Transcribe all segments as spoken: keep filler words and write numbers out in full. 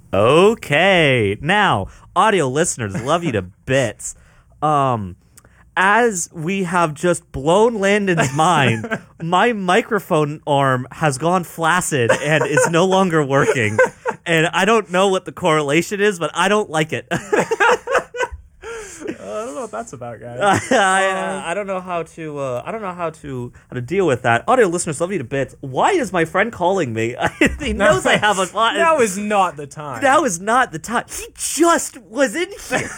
Okay. Now, audio listeners, love you to bits. Um, as we have just blown Landon's mind, my microphone arm has gone flaccid and is no longer working. And I don't know what the correlation is, but I don't like it. Uh, I don't know what that's about, guys. I, uh, I don't know how to. Uh, I don't know how to how to deal with that. Audio listeners, love you to bits. Why is my friend calling me? He knows I have a. Now is not the time. Now is not the time. He just was in here.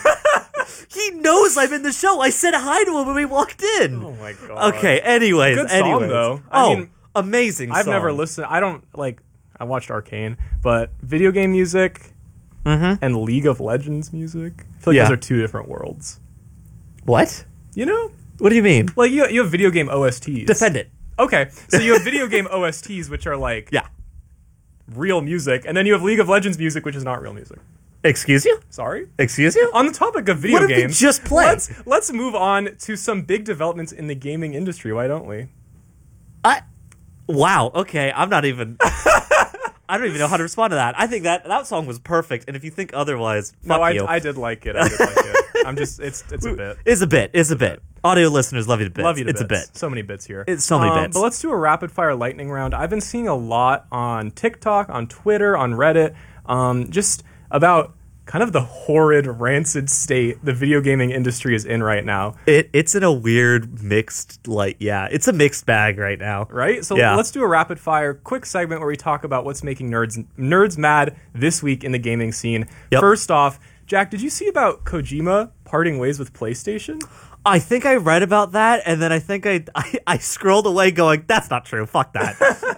He knows I'm in the show. I said hi to him when we walked in. Oh my god. Okay. Anyways, Good song, anyways. though. I oh, mean, amazing. I've song. never listened. I don't like. I watched Arcane, but video game music Mm-hmm. and League of Legends music. I feel like Yeah. those are two different worlds. What? You know, What do you mean? like you you have video game O S Ts. Defend it. Okay, so you have video game O S Ts, which are like Yeah. real music, and then you have League of Legends music, which is not real music. Excuse you? Sorry. Excuse you? On the topic of video What did we games, just play? Let's let's move on to some big developments in the gaming industry. Why don't we? I. Wow. Okay. I'm not even. I don't even know how to respond to that. I think that that song was perfect, and if you think otherwise, fuck no, I, you. I did like it. I did like it. I'm just it's it's a bit. It's a bit. It's a bit. Audio listeners love you to bits. Love you to it's bits. a bit. So many bits here. It's so many Um, bits. But let's do a rapid fire lightning round. I've been seeing a lot on TikTok, on Twitter, on Reddit, um, just about kind of the horrid, rancid state the video gaming industry is in right now. It it's in a weird mixed like yeah, it's a mixed bag right now. Right? So Yeah. let's do a rapid fire quick segment where we talk about what's making nerds nerds mad this week in the gaming scene. Yep. First off, Jack, did you see about Kojima parting ways with PlayStation? I think I read about that, and then I think I, I I scrolled away going, that's not true. Fuck that.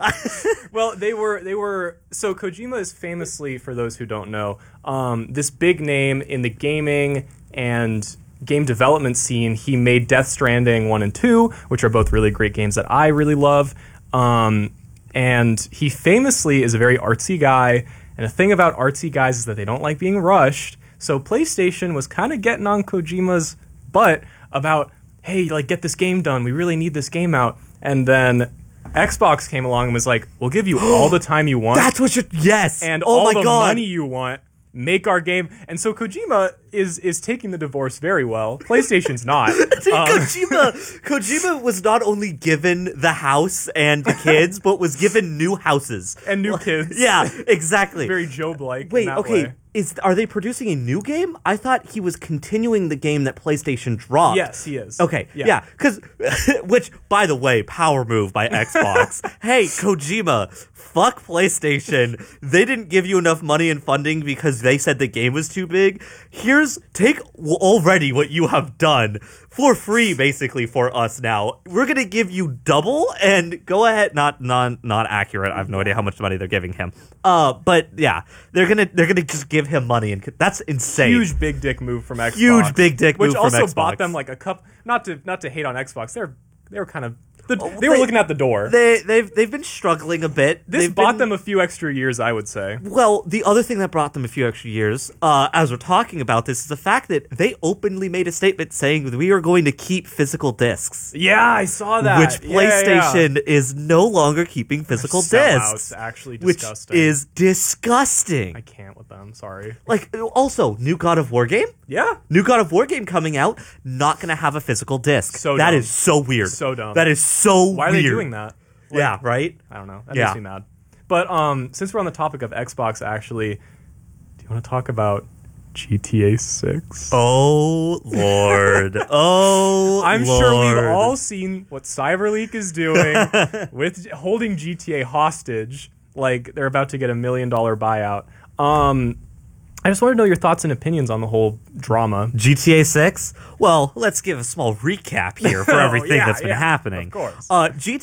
Well, they were they were so Kojima is famously, for those who don't know, um, this big name in the gaming and game development scene. He made Death Stranding one and two, which are both really great games that I really love. Um, and he famously is a very artsy guy. And the thing about artsy guys is that they don't like being rushed. So PlayStation was kind of getting on Kojima's butt about, hey, like, get this game done. We really need this game out. And then Xbox came along and was like, we'll give you all the time you want. That's what you're yes. and oh all my the God. money you want. Make our game. And so Kojima is is taking the divorce very well. PlayStation's not. Dude, Um, Kojima, Kojima was not only given the house and the kids, but was given new houses. and new kids. Yeah, exactly. Very Job-like. Wait, in that okay. way. Is are they producing a new game? I thought he was continuing the game that PlayStation dropped. Yes, he is. Okay, yeah, because, which, by the way, power move by Xbox. Hey, Kojima, fuck PlayStation. They didn't give you enough money and funding because they said the game was too big. Here's, take w- already what you have done for free, basically, for us now. We're gonna give you double, and go ahead, not, not, not accurate. I have no idea how much money they're giving him. Uh, but yeah, they're gonna, they're gonna just give him money, and that's insane. Huge big dick move from Xbox. Huge big dick which move from also Xbox. bought them like a cup. Not to not to hate on Xbox. They're they were kind of the, Oh, they were they- looking at the door. They they've they've been struggling a bit. this They've bought been- them a few extra years, I would say. Well, the other thing that brought them a few extra years, uh, as we're talking about this, is the fact that they openly made a statement saying that we are going to keep physical discs, Yeah, I saw that. which Yeah, yeah, yeah. PlayStation is no longer keeping physical Sellouts, discs, actually which disgusting. is disgusting. I can't with them. Sorry. Like, also, new God of War game, Yeah. new God of War game coming out, not gonna have a physical disc. So that dumb. is so weird. So dumb. That is so Why are weird. they doing that? Yeah, right. I don't know. That Yeah. makes me mad. But um, since we're on the topic of Xbox, actually, do you want to talk about G T A six? Oh Lord! Oh, I'm sure we've Lord. all seen what CyberLeak is doing with holding G T A hostage, like they're about to get a million dollar buyout. Um, I just want to know your thoughts and opinions on the whole drama. G T A six? Well, let's give a small recap here for Oh, everything yeah, that's been yeah, happening. of course. Uh, G